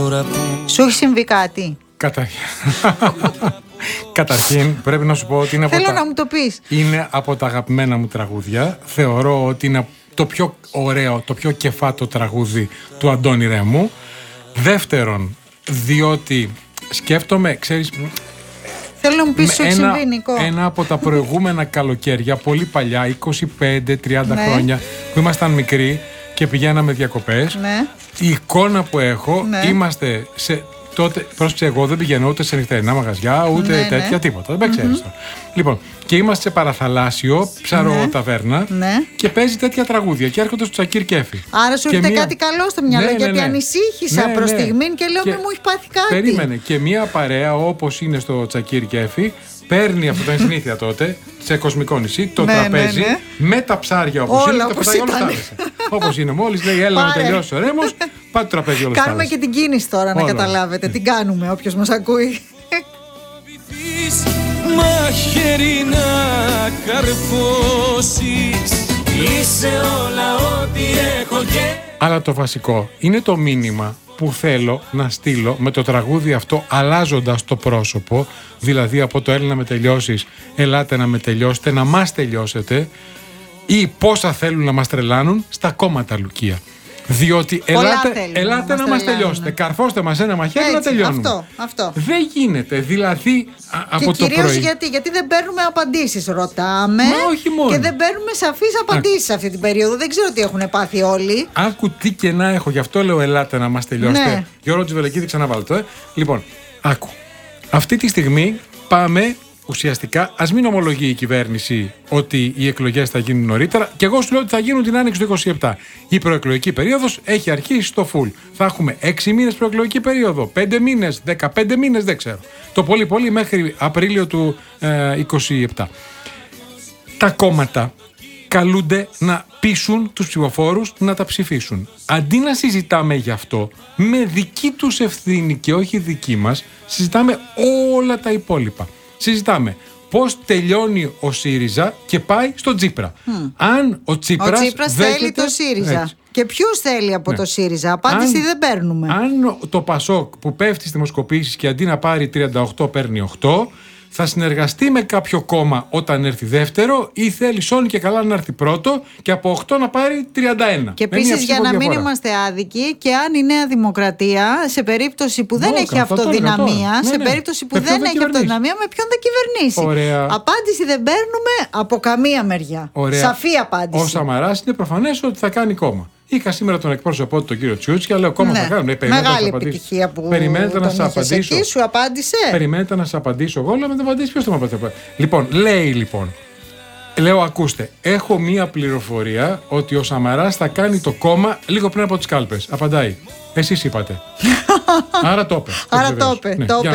Σου έχει συμβεί κάτι? Καταρχήν πρέπει να σου πω ότι θέλω να μου το πεις. Είναι από τα αγαπημένα μου τραγούδια. Θεωρώ ότι είναι το πιο ωραίο, το πιο κεφάτο τραγούδι του Αντώνη Ρέμου. Δεύτερον, διότι σκέφτομαι, ξέρεις, θέλω να μου πεις σου έχει συμβεί, Νικό. Ένα από τα προηγούμενα καλοκαίρια, πολύ παλιά, 25-30 χρόνια, που ήμασταν μικροί και πηγαίναμε διακοπές, η εικόνα που έχω, είμαστε σε... Τότε, πρόσεξε, εγώ δεν πηγαίνω ούτε σε νυχτερινά μαγαζιά, ούτε τέτοια τίποτα. Δεν ξέρεις. Λοιπόν, και είμαστε σε παραθαλάσσιο, ψαροταβέρνα και παίζει τέτοια τραγούδια και έρχονται στο Τσακίρ Κέφι. Άρα σου έρχεται κάτι καλό στο μυαλό, γιατί ανησύχησα προς στιγμήν και λέω μην μου έχει πάθει κάτι. Περίμενε. Και μια παρέα όπως είναι στο Τσακίρ Κέφι παίρνει, αυτό ήταν συνήθεια τότε, σε κοσμικό νησί, το τραπέζι με τα ψάρια όπως είναι και το πετάει όλο θάλασσα. Όπως είναι, μόλις λέει έλα να τελειώσει ο Ρέμος, πάτε το τραπέζι όλο θάλασσα. Κάνουμε και την κίνηση τώρα να καταλάβετε. Τι κάνουμε, όποιος μας ακούει. Μαχαίρι να καρφώσεις, είσαι όλα ό,τι έχω και... Αλλά το βασικό είναι το μήνυμα που θέλω να στείλω με το τραγούδι αυτό, αλλάζοντας το πρόσωπο, δηλαδή από το «Έλα να με τελειώσεις», «Ελάτε να με τελειώσετε», «Να μας τελειώσετε» ή «Πόσα θέλουν να μας τρελάνουν» στα κόμματα Λουκία. Διότι ελάτε να μας τελειώσετε. Καρφώστε μας ένα μαχαίρι να τελειώνουμε. Αυτό. Δεν γίνεται. Δηλαδή από το πρωί. Γιατί δεν παίρνουμε απαντήσεις. Ρωτάμε. Όχι μόνο. Και δεν παίρνουμε σαφείς απαντήσεις αυτή την περίοδο. Δεν ξέρω τι έχουν πάθει όλοι. Άκου τι και να έχω. Γι' αυτό λέω ελάτε να μας τελειώσετε. Γιώργο Τζιβελεκίδη, ξαναβάλω το. Λοιπόν, άκου. Αυτή τη στιγμή πάμε. Ουσιαστικά, ας μην ομολογεί η κυβέρνηση ότι οι εκλογές θα γίνουν νωρίτερα, και εγώ σου λέω ότι θα γίνουν την άνοιξη του 27. Η προεκλογική περίοδος έχει αρχίσει στο φουλ. Θα έχουμε 6 μήνες προεκλογική περίοδο, 5 μήνες, 15 μήνες, δεν ξέρω. Το πολύ μέχρι Απρίλιο του 27. Τα κόμματα καλούνται να πείσουν τους ψηφοφόρους να τα ψηφίσουν. Αντί να συζητάμε γι' αυτό, με δική τους ευθύνη και όχι δική μας, συζητάμε όλα τα υπόλοιπα. Συζητάμε πώς τελειώνει ο ΣΥΡΙΖΑ και πάει στο Τσίπρα. Αν ο Τσίπρας θέλει το ΣΥΡΙΖΑ. Έτσι. Και ποιους θέλει από το ΣΥΡΙΖΑ? Απάντηση δεν παίρνουμε. Αν το ΠΑΣΟΚ που πέφτει στις δημοσκοπήσεις και αντί να πάρει 38 παίρνει 8, θα συνεργαστεί με κάποιο κόμμα όταν έρθει δεύτερο, ή θέλει σώνει και καλά να έρθει πρώτο και από 8 να πάρει 31. Και επίσης, για να μην είμαστε άδικοι, και αν η Νέα Δημοκρατία, σε περίπτωση που δεν έχει αυτοδυναμία, σε περίπτωση που δεν έχει αυτοδυναμία, με ποιον θα κυβερνήσει? Ωραία. Απάντηση δεν παίρνουμε από καμία μεριά. Ωραία. Σαφή απάντηση. Ο Σαμαράς είναι προφανές ότι θα κάνει κόμμα. Είχα σήμερα τον εκπρόσωπό του, τον κύριο Τσιούτσια, λέω κόμμα θα κάνουν. Μεγάλη επιτυχία που περιμένετε να σας απαντήσω. Εκεί σου απάντησε. Περιμένετε να σας απαντήσω εγώ, αλλά με δεν απαντήσει. Ποιος θα μου απαντήσει? Λοιπόν, λέει λέω, ακούστε, έχω μία πληροφορία ότι ο Σαμαράς θα κάνει το κόμμα λίγο πριν από τις κάλπες. Απαντάει. Εσείς είπατε. Άρα το είπε. Άρα το είπε.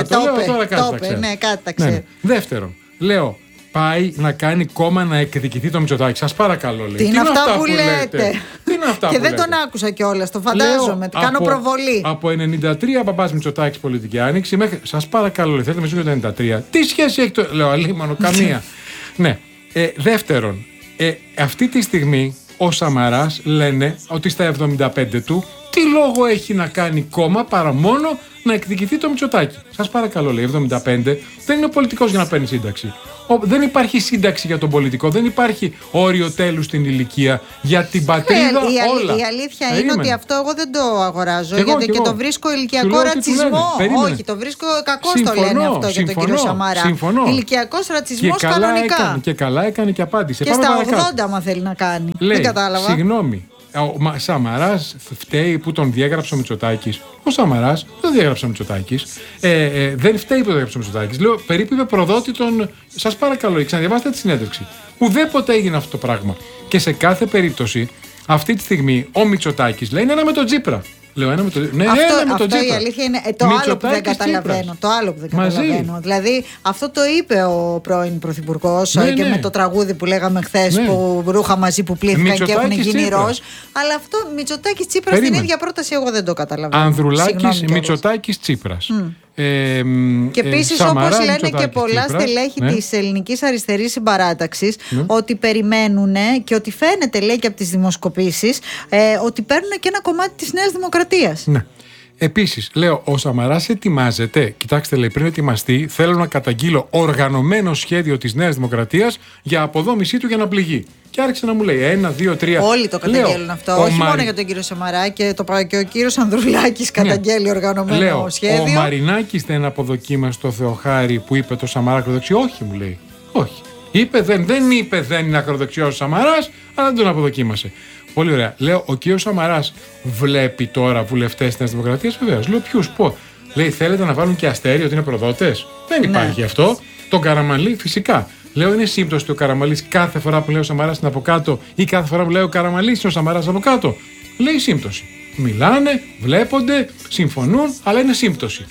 Ναι, κάτι τα ξέρω. Δεύτερον, λέω, πάει να κάνει κόμμα να εκδικηθεί το Μητσοτάκη. Σας παρακαλώ, λέει. Τι είναι αυτά που λέτε? Τι είναι αυτά και που δεν λέτε? τον άκουσα κιόλας, το φαντάζομαι. Κάνω προβολή. Από 93 Παπάς Μητσοτάκης πολιτική άνοιξη μέχρι. Σας παρακαλώ, λέει, θέλετε με σου το 93. Τι σχέση έχει το. Λέω, αλίμονο, καμία. Ναι. Δεύτερον, αυτή τη στιγμή ο Σαμαράς λένε ότι στα 75 του τι λόγο έχει να κάνει κόμμα παρά μόνο να εκδικηθεί το Μητσοτάκη? Σας παρακαλώ, λέει, 75 δεν είναι ο πολιτικός για να παίρνει σύνταξη. Δεν υπάρχει σύνταξη για τον πολιτικό, δεν υπάρχει όριο τέλους στην ηλικία. Για την πατρίδα όλα. Η αλήθεια είναι ότι αυτό εγώ δεν το αγοράζω. Γιατί και το βρίσκω ηλικιακό ρατσισμό. Όχι, το βρίσκω κακό, το λένε αυτό για τον κύριο Σαμαρά. Ηλικιακός ρατσισμός κανονικά. Και καλά έκανε και απάντησε. Και στα 80 άμα θέλει να κάνει. Λέει, δεν κατάλαβα. Συγγνώμη. Ο Σαμαράς φταίει που τον διέγραψε ο Μητσοτάκης? Ο Σαμαράς δεν διέγραψε ο Μητσοτάκης. Δεν φταίει που τον διέγραψε ο Μητσοτάκης. Λέω, περίπου είπε προδότη τον. Σας παρακαλώ, ξαναδιαβάστε τη συνέντευξη. Ουδέποτε έγινε αυτό το πράγμα. Και σε κάθε περίπτωση, αυτή τη στιγμή ο Μητσοτάκης λέει ένα με τον Τσίπρα. Λέω ένα με τον Τσίπρα. Αυτό η αλήθεια είναι το άλλο που δεν καταλαβαίνω. Δηλαδή, αυτό το είπε ο πρώην Πρωθυπουργός και με το τραγούδι που λέγαμε χθες, που ρούχα μαζί που πλήθηκαν και έχουν γίνει ροζ. Αλλά αυτό Μητσοτάκης Τσίπρας στην ίδια πρόταση εγώ δεν το καταλαβαίνω. Ανδρουλάκης Μητσοτάκης Τσίπρας. Και επίσης, όπως λένε και πολλά στελέχη της ελληνικής αριστερής συμπαράταξης, ότι περιμένουν και ότι φαίνεται, λέει, και από τις δημοσκοπήσεις, ότι παίρνουν και ένα κομμάτι της Νέας Δημοκρατίας. Ναι. Επίσης, λέω, ο Σαμαράς ετοιμάζεται. Κοιτάξτε, λέει, πριν ετοιμαστεί, θέλω να καταγγείλω οργανωμένο σχέδιο της Νέας Δημοκρατίας για αποδόμησή του για να πληγεί. Και άρχισε να μου λέει 1, 2, 3. Όλοι το καταγγέλνουν αυτό. Όχι μόνο για τον κύριο Σαμαρά, και ο κύριος Ανδρουλάκης καταγγέλει οργανωμένο σχέδιο. Ο Μαρινάκης δεν αποδοκίμασε το Θεοχάρη που είπε το Σαμαρά ακροδεξιό. Όχι, μου λέει. Όχι. Δεν είπε δεν είναι ακροδεξιός ο Σαμαράς, αλλά δεν τον αποδοκίμασε. Πολύ ωραία. Λέω, ο κύριος Σαμαράς βλέπει τώρα βουλευτές της Νέας Δημοκρατίας, βεβαίως. Λέω, ποιους, πω. Λέει, θέλετε να βάλουν και αστέρι ότι είναι προδότες. Δεν υπάρχει αυτό. Τον Καραμανλή, φυσικά. Λέω, είναι σύμπτωση του ο Καραμανλής κάθε φορά που λέει ο Σαμαράς είναι από κάτω ή κάθε φορά που λέει ο Καραμανλής είναι ο Σαμαράς από κάτω. Λέει σύμπτωση. Μιλάνε, βλέπονται, συμφωνούν, αλλά είναι σύμπτωση.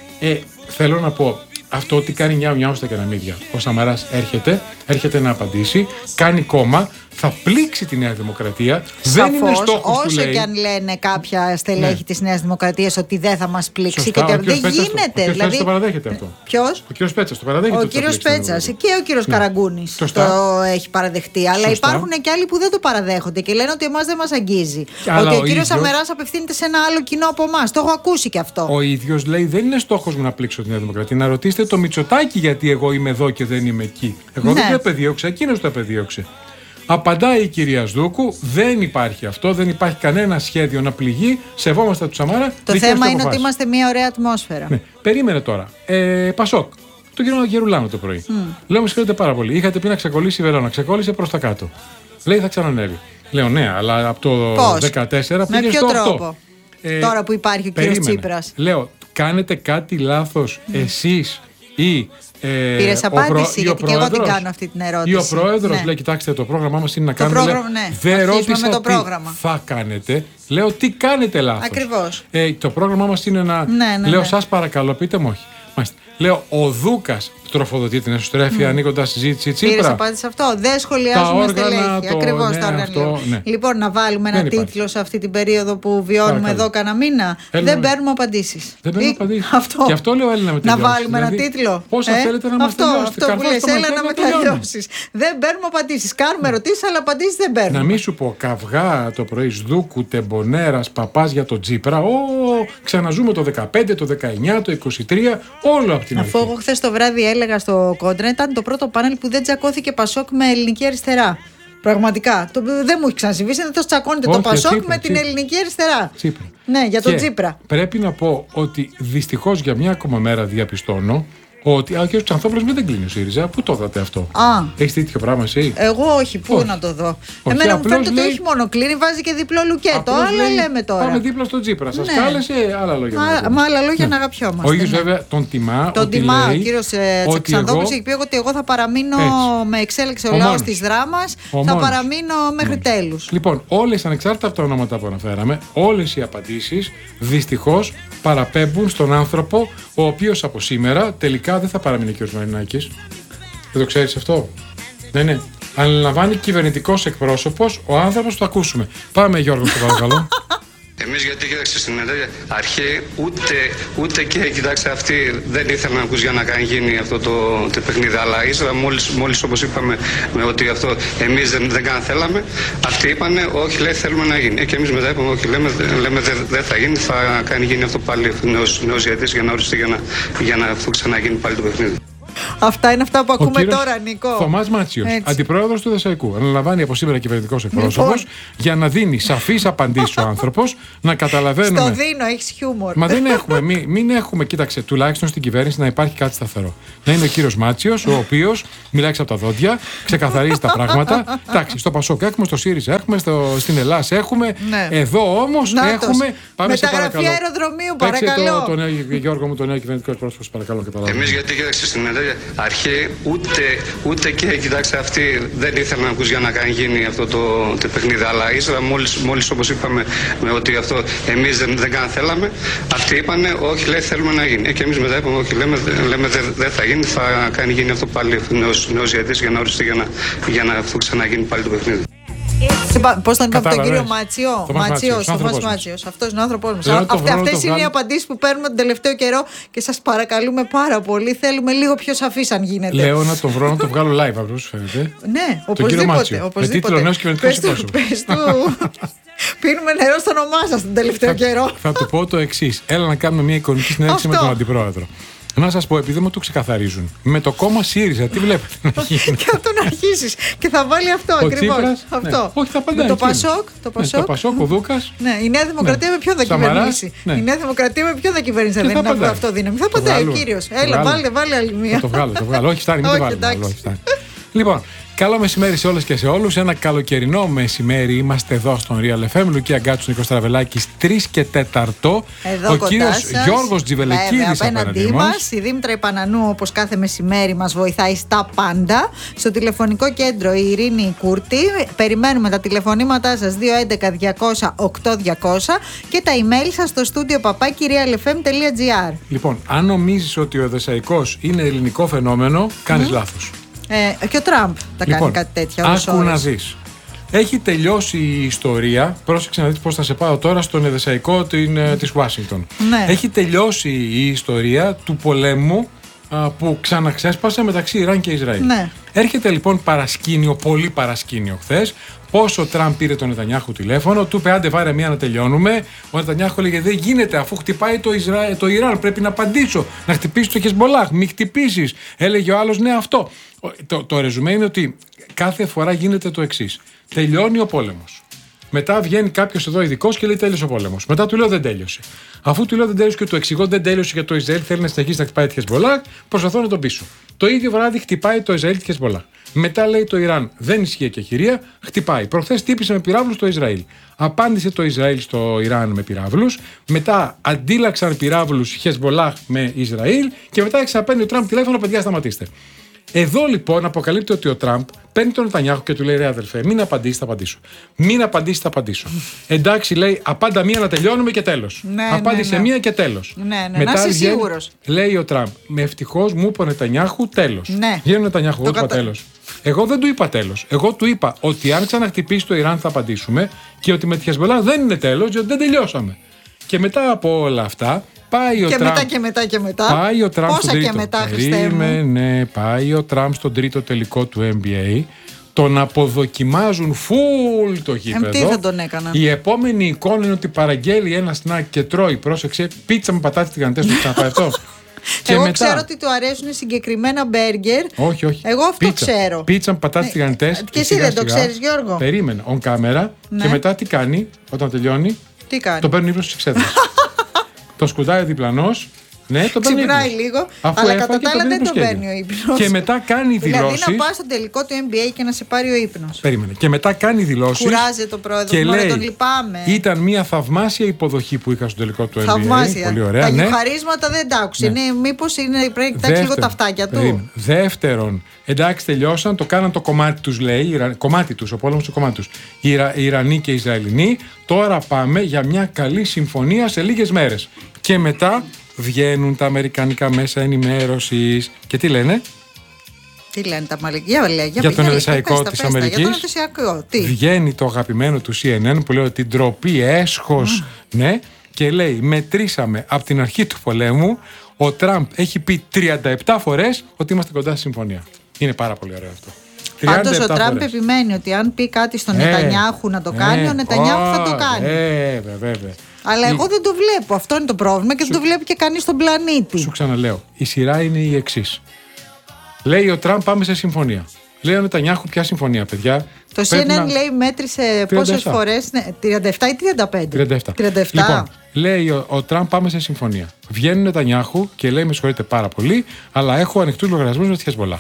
Θέλω να πω, αυτό ότι κάνει νιάου στα κεραμίδια. Ο Σαμαράς έρχεται να απαντήσει, κάνει κόμμα, θα πλήξει τη Νέα Δημοκρατία. Σαφώς, δεν είναι στόχος του, λέει. Όσο και αν λένε κάποια στελέχη της Νέας Δημοκρατίας ότι δεν θα μας πλήξει. Σωστά, και δεν γίνεται. Ο κύριος το παραδέχεται αυτό. Ποιος? Ο κύριος Πέτσας το παραδέχεται. Ο κύριος Πέτσας και ο κύριος Καραγκούνης το έχει παραδεχτεί. Αλλά υπάρχουν και άλλοι που δεν το παραδέχονται και λένε ότι εμάς δεν μας αγγίζει. Ότι ο κύριος Σαμαράς απευθύνεται σε ένα άλλο κοινό από εμάς. Το έχω ακούσει και αυτό. Ο ίδιος λέει, δεν είναι στόχος μου να πλήξω τη Νέα Δημοκρατία. Να ρωτήσετε το Μητσοτάκη γιατί εγώ είμαι εδώ και δεν είμαι εκεί. Εγώ δεν το επεδίωξα, εκείνος το επεδίωξε. Απαντάει η κυρία Σδούκου, δεν υπάρχει αυτό, δεν υπάρχει κανένα σχέδιο να πληγεί. Σεβόμαστε του Σαμάρα. Το θέμα είναι ότι είμαστε μια ωραία ατμόσφαιρα. Ναι. Περίμενε τώρα. Πασόκ. Τον κύριο Γερουλάνο το πρωί. Λέω, με συγχωρείτε πάρα πολύ. Είχατε πει να ξεκολλήσει η Βερόνα. Ξεκόλλησε προς τα κάτω. Λέει, θα ξανανεύει. Λέω, ναι, αλλά από το 2014 πήγε στο 8. Τρόπο. Τώρα που υπάρχει ο κύριος Τσίπρας. Λέω, κάνετε κάτι λάθος εσείς ή. Πήρες απάντηση, γιατί και εγώ την κάνω αυτή την ερώτηση. Ή ο πρόεδρος λέει, κοιτάξτε, το πρόγραμμά μας είναι να κάνουμε. Δεν ρώτησα το τι θα κάνετε. Λέω, τι κάνετε λάθος. Ακριβώς. Το πρόγραμμά μας είναι να. Λέω, σας παρακαλώ, πείτε μου όχι. Μάλιστα. Λέω, ο Δούκας τροφοδοτεί την εσωστρέφεια ανοίγοντας συζήτηση Τσίπρα. Πήρες απάντηση σε αυτό. Δεν σχολιάζουμε στελέχη. Ακριβώς τα όργανα. Λοιπόν, να βάλουμε ένα τίτλο σε αυτή την περίοδο που βιώνουμε εδώ κανένα μήνα. Δεν παίρνουμε απαντήσεις. Δεν παίρνουμε απαντήσεις. Αυτό. Και αυτό λέω, Έλληνα, με τελειώσεις. Να βάλουμε ένα τίτλο. Πόσα θέλετε να μας τελειώσετε. Αυτό που λες, έλα να με τελειώσεις. Δεν παίρνουμε απαντήσεις. Κάνουμε ερωτήσεις, αλλά απαντήσεις δεν παίρνουμε. Να μην σου πω καυγά το πρωί Σδούκου, Τεμπονέρας, παπάς για τον Τσίπρα. Ξαναζούμε το 15, το 19, το 23, όλο από την αρχή. Αφού εγώ χθες το βράδυ έλεγα στο Κόντρα, ήταν το πρώτο πάνελ που δεν τσακώθηκε Πασόκ με ελληνική αριστερά. Πραγματικά. Δεν μου έχει ξανασυμβεί, δεν το τσακώνεται το Πασόκ με την ελληνική αριστερά. Τσίπρα. Ναι, για τον Τσίπρα. Πρέπει να πω ότι δυστυχώς για μια ακόμα μέρα διαπιστώνω ότι ο κ. Ξανθόπουλος δεν κλείνει ο ΣΥΡΙΖΑ. Πού το είδατε αυτό? Έχεις δει τέτοιο πράγμα εσύ? Εγώ όχι, πού να το δω. Εμένα μου φαίνεται ότι όχι μόνο κλείνει, βάζει και διπλό λουκέτο. Άλλα λέμε τώρα. Πάμε δίπλα στον Τσίπρα. Σας κάλεσε, άλλα λόγια. Μα άλλα λόγια να αγαπιόμαστε. Ο ίδιος βέβαια τον τιμά. Τον τιμά. Ο κύριος Ξανθόπουλος έχει πει ότι εγώ θα παραμείνω με εξέλιξη ο λαός της δράμας. Θα παραμείνω μέχρι τέλους. Λοιπόν, όλες ανεξάρτητα από τα ονόματα που αναφέραμε, όλες οι απαντήσεις δυστυχώς παραπέμπουν στον άνθρωπο, ο οποίος από σήμερα τελικά δεν θα παραμείνει ο κ. Μαρινάκης. Δεν το ξέρεις αυτό? Ναι. Αναλαμβάνει κυβερνητικός εκπρόσωπος ο άνθρωπος που θα ακούσουμε. Πάμε, Γιώργο, στο παρακαλώ. Εμείς, γιατί κοίταξε στην αρχή, ούτε και κοιτάξτε, αυτοί δεν ήθελαν να ακούσουν για να γίνει αυτό το παιχνίδι. Αλλά ύστερα, μόλις όπως είπαμε, ότι αυτό εμείς δεν θέλαμε, αυτοί είπανε, όχι, λέει, θέλουμε να γίνει. Και εμείς μετά είπαμε, όχι, λέμε δεν θα γίνει, θα γίνει αυτό πάλι νέος διαιτητής για να οριστεί, για να αυτό ξαναγίνει πάλι το παιχνίδι. Αυτά είναι αυτά που ακούμε τώρα, Νικό. Θωμάς Μάτσιος, αντιπρόεδρος του Δεσσαϊκού. Αναλαμβάνει από σήμερα κυβερνητικός εκπρόσωπος για να δίνει σαφείς απαντήσεις ο άνθρωπος, να καταλαβαίνουμε. Στο δίνω, έχεις χιούμορ. Μα δεν έχουμε, μην έχουμε, κοίταξε, τουλάχιστον στην κυβέρνηση να υπάρχει κάτι σταθερό. Να είναι ο κύριος Μάτσιος, ο οποίος μιλάει από τα δόντια, ξεκαθαρίζει τα πράγματα. Εντάξει, στο Πασόκ έχουμε, στο ΣΥΡΙΖΑ έχουμε, στην Ελλάδα έχουμε. Εδώ όμως έχουμε. Πάμε σε παρακαλώ. Μεταγραφή αεροδρομίου, παρακαλώ. Τον Γιώργο μου, τον νέο κυβερνητικό εκπρόσωπο, παρακαλώ, καταλαβαίνω. Εμείς, γιατί κοίταξε στην αρχή, ούτε και κοιτάξτε, αυτοί δεν ήθελαν να ακούσουν για να γίνει αυτό το παιχνίδι. Αλλά ύστερα, μόλις όπως είπαμε, ότι αυτό εμείς δεν θέλαμε, αυτοί είπανε, όχι, λέει, θέλουμε να γίνει. Και εμείς μετά είπαμε, όχι, λέμε δεν θα γίνει, θα γίνει αυτό πάλι νέος διαιτητής για να οριστεί, για να αυτό ξαναγίνει πάλι το παιχνίδι. Πώς τον είπαμε τον κύριο Μάτσιο? Μάτσιος. Αυτός είναι ο άνθρωπός μας. Αυτές είναι οι απαντήσεις που παίρνουμε τον τελευταίο καιρό και σας παρακαλούμε πάρα πολύ. Θέλουμε λίγο πιο σαφής αν γίνεται. Λέω να τον βρω, να τον βγάλω live από όσο φαίνεται. Ναι, οπωσδήποτε. Με τίτλο νέος κυβερνητικός εκπρόσωπος. Πες του. Πίνουμε νερό στο όνομά σας τον τελευταίο καιρό. Θα του πω το εξής. Έλα να κάνουμε μια εικονική συνέντευξη με τον αντιπρόεδρο. Να σας πω, επειδή μου το ξεκαθαρίζουν, με το κόμμα ΣΥΡΙΖΑ, τι βλέπετε να γίνει? Και αυτό να αρχίσεις. Και θα βάλει αυτό ακριβώς. Αυτό. Όχι, θα απαντάει. Το Πασόκ. Το Πασόκ, ο Δούκας. Ναι, η Νέα Δημοκρατία με ποιον θα κυβερνήσει? Η Νέα Δημοκρατία με ποιον θα κυβερνήσει? Δεν είναι αυτό δύναμη. Θα απαντάει ο κύριος. Έλα, βάλε άλλη μία. Το βγάλω. Όχι, φτάνει, μην το βάλω. Λοιπόν, καλό μεσημέρι σε όλες και σε όλους. Ένα καλοκαιρινό μεσημέρι. Είμαστε εδώ στον Real FM. Λουκία Γκάτσου, Νίκος Τραβελάκης, 3 και 4. Εδώ ο κύριος Γιώργος Τζιβελεκίδης απέναντί μας. Η Δήμητρα Πανανού, όπως κάθε μεσημέρι, μας βοηθάει στα πάντα. Στο τηλεφωνικό κέντρο η Ειρήνη Κούρτη. Περιμένουμε τα τηλεφωνήματά σας 211-200-8200 και τα email σας στο στούντιο papaki.realfm.gr. Λοιπόν, αν νομίζεις ότι ο Εδεσσαϊκός είναι ελληνικό φαινόμενο, κάνεις λάθος. Και ο Τραμπ τα κάνει κάτι τέτοια. Άκου να δεις. Έχει τελειώσει η ιστορία. Πρόσεξε να δεις πώς θα σε πάω τώρα στον Εδεσσαϊκό της Ουάσιγκτον. Ναι. Έχει τελειώσει η ιστορία του πολέμου που ξαναξέσπασε μεταξύ Ιράν και Ισραήλ. Ναι. Έρχεται λοιπόν παρασκήνιο, πολύ παρασκήνιο χθες. Πώς ο Τραμπ πήρε τον Νετανιάχου τηλέφωνο, του είπε άντε βάρε μία να τελειώνουμε. Ο Νετανιάχου έλεγε δεν γίνεται αφού χτυπάει το Ιράν, πρέπει να απαντήσω, να χτυπήσει το Χεσμολάχ, μη χτυπήσεις. Έλεγε ο άλλος ναι αυτό. Το ρεζουμέ είναι ότι κάθε φορά γίνεται το εξής. Τελειώνει ο πόλεμος. Μετά βγαίνει κάποιος εδώ ειδικός και λέει τέλειωσε ο πόλεμος. Μετά του λέω δεν τέλειωσε. Αφού του λέω δεν τέλειωσε και του εξηγώ δεν τέλειωσε για το Ισραήλ, θέλει να συνεχίσει να χτυπάει τη Χεσμολάχ, προσπαθώ να τον πείσω. Το ίδιο βράδυ χτυπάει το Ισραήλ τη Χεσμολάχ. Μετά λέει το Ιράν δεν ισχύει και χειρία, χτυπάει. Προχθές χτύπησε με πυράβλους το Ισραήλ. Απάντησε το Ισραήλ στο Ιράν με πυράβλους. Μετά αντίλαξαν πυράβλους Χεσμολάχ με Ισραήλ και μετά ξαναπαίρνει ο Τραμπ τηλέφωνο, παιδιά σταματήστε. Εδώ λοιπόν αποκαλύπτει ότι ο Τραμπ παίρνει τον Νετανιάχου και του λέει ρε αδελφέ, μην απαντήσει, θα απαντήσω. Μην απαντήσει, θα απαντήσω. Εντάξει, λέει, απάντα μία να τελειώνουμε και τέλος. Απάντησε μία και τέλος. Μετά να είσαι σίγουρος. Λέει ο Τραμπ, με ευτυχώς μου είπε ο Νετανιάχου τέλος. Βγαίνει ο Νετανιάχου, εγώ είπα τέλος. Εγώ δεν του είπα τέλος. Εγώ του είπα ότι αν ξαναχτυπήσει το Ιράν θα απαντήσουμε και ότι με τη Χεσμολάχ δεν είναι τέλος, διότι δεν τελειώσαμε. Και μετά από όλα αυτά. Πάει ο Τραμπ. Πάει ο Τραμπ στον τρίτο. Πάει ο Τραμπ στον τρίτο τελικό του NBA. Τον αποδοκιμάζουν full το γήπεδο. Τι θα τον έκανα. Η επόμενη εικόνα είναι ότι παραγγέλει ένα σνακ και τρώει, πρόσεξε, πίτσα με πατάτες τηγανιτές. Το ξαναπάει αυτό. Εγώ ξέρω ότι του αρέσουν συγκεκριμένα μπέργκερ. Όχι. Εγώ αυτό ξέρω. Πίτσα με πατάτες τηγανιτές. Και εσύ δεν το ξέρεις, Γιώργο. Περίμενε. On camera. Και μετά τι κάνει όταν τελειώνει? Τι κάνει? Το παίρνει ύπνο στις εξέδρες. Το σκουντάει διπλανός. Ναι, το παίρνει. Ξυπνάει λίγο, αλλά κατά τα άλλα δεν το παίρνει ο ύπνος. Και μετά κάνει δηλώσεις. Δηλαδή να πας στο τελικό του NBA και να σε πάρει ο ύπνος. Περίμενε. Και μετά κάνει δηλώσεις. Κουράζεται το πρόεδρο και λέει, τον λυπάμαι. Ήταν μια θαυμάσια υποδοχή που είχα στο τελικό του NBA. Θαυμάσια. Πολύ ωραία. Τα χαρίσματα δεν τα άκουσε. Ναι. Μήπως πρέπει να κοιτάξει λίγο τα αυτάκια του. Δεύτερον, εντάξει, τελειώσαν, το κάναν το κομμάτι τους, λέει. Κομμάτι τους, ο πόλεμος του κομμάτι τους. Οι Ιρανοί και οι Ισραηλινοί. Τώρα πάμε για μια καλή συμφωνία σε λίγες μέρες. Και μετά βγαίνουν τα αμερικανικά μέσα ενημέρωσης και τι λένε? Τι λένε τα για τον Εδεσσαϊκό της Αμερικής. Βγαίνει το αγαπημένο του CNN που λέει ότι ντροπή, έσχος, ναι, και λέει μετρήσαμε από την αρχή του πολέμου. Ο Τραμπ έχει πει 37 φορές ότι είμαστε κοντά στη συμφωνία. Είναι πάρα πολύ ωραίο αυτό. Πάντως ο Τραμπ επιμένει ότι αν πει κάτι στον Νετανιάχου να το κάνει, ο Νετανιάχου θα το κάνει. Βέβαια. Αλλά εγώ δεν το βλέπω. Αυτό είναι το πρόβλημα και δεν το βλέπει και κανείς στον πλανήτη. Σου ξαναλέω. Η σειρά είναι η εξής. Λέει ο Τραμπ πάμε σε συμφωνία. Λέει ο Νετανιάχου ποια συμφωνία, παιδιά? Το CNN λέει μέτρησε πόσες φορές? 37 ή 35? 37. Λοιπόν, λέει ο Τραμπ πάμε σε συμφωνία. Βγαίνει ο Νετανιάχου και λέει με συγχωρείτε πάρα πολύ, αλλά έχω ανοιχτούς λογαριασμούς με τη Χεσμολάχ.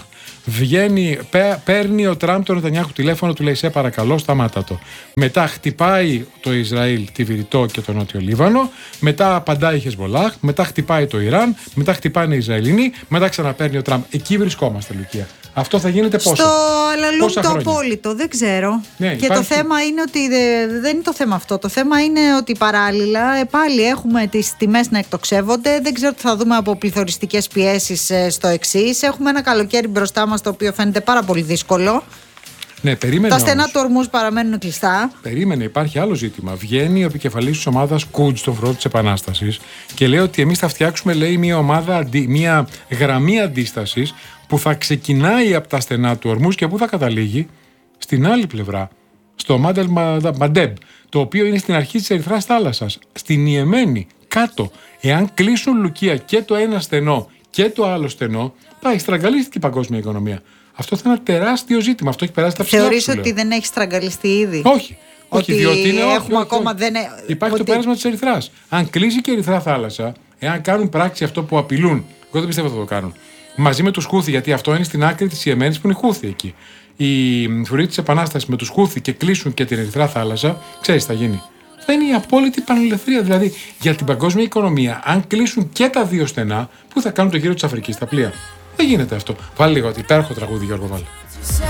Παίρνει ο Τραμπ τον Νετανιάχου τηλέφωνο, του λέει σε παρακαλώ σταμάτα το. Μετά χτυπάει το Ισραήλ τη Βηρητό και το Νότιο Λίβανο. Μετά απαντάει η Χεσμολάχ. Μετά χτυπάει το Ιράν. Μετά χτυπάνε οι Ισραηλινοί. Μετά ξαναπαίρνει ο Τραμπ. Εκεί βρισκόμαστε, Λουκία. Αυτό θα γίνεται πόσο? Στο αλαλούμ το απόλυτο, δεν ξέρω. Ναι, και το θέμα είναι ότι δεν είναι το θέμα αυτό. Το θέμα είναι ότι παράλληλα πάλι έχουμε τις τιμές να εκτοξεύονται. Δεν ξέρω τι θα δούμε από πληθωριστικές πιέσεις στο εξής. Έχουμε ένα καλοκαίρι μπροστά μας το οποίο φαίνεται πάρα πολύ δύσκολο. Ναι, περίμενε. Τα στενά του ορμούς παραμένουν κλειστά. Περίμενε, υπάρχει άλλο ζήτημα. Βγαίνει ο επικεφαλής της ομάδας Κούτ στον πρώτο της Επανάστασης και λέει ότι εμείς θα φτιάξουμε, λέει, μια γραμμή αντίστασης που θα ξεκινάει από τα στενά του ορμούς και που θα καταλήγει στην άλλη πλευρά, στο Μάντελ Μαντέμπ, το οποίο είναι στην αρχή της Ερυθράς θάλασσας, στην Ιεμένη, κάτω. Εάν κλείσουν Λουκία και το ένα στενό και το άλλο στενό, πάει, στραγγαλίστηκε η παγκόσμια οικονομία. Αυτό θα είναι ένα τεράστιο ζήτημα. Αυτό έχει περάσει τα ψηλά. Θεωρείς ότι δεν έχει στραγγαλιστεί ήδη? Όχι. Ότι διότι είναι έχουμε ακόμα. Δεν... Υπάρχει το πέρασμα της Ερυθράς. Αν κλείσει και η Ερυθρά θάλασσα, εάν κάνουν πράξη αυτό που απειλούν, εγώ δεν πιστεύω ότι θα το κάνουν. Μαζί με τους Χούθι, γιατί αυτό είναι στην άκρη της Ιεμένης που είναι Χούθι εκεί. Οι φορείς της Επανάστασης με τους Χούθι και κλείσουν και την Ερυθρά θάλασσα, ξέρεις τι θα γίνει. Θα είναι η απόλυτη πανελευθερία. Δηλαδή για την παγκόσμια οικονομία, αν κλείσουν και τα δύο στενά, πού θα κάνουν το γύρο της Αφρικής τα πλοία. Δεν γίνεται αυτό. Βάλει λίγο υπέροχο τραγούδι, Γιώργο, βάλει.